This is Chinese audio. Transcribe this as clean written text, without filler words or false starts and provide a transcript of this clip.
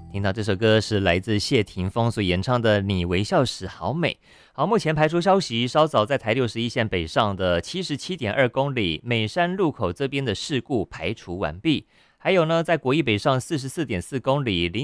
听到这首歌是来自谢霆锋所演唱的《你微笑时好美》。好，目前排除消息，稍早在台61线北上的77.2公里美山路口这边的事故排除完毕。还有呢，在国一北上44.4公里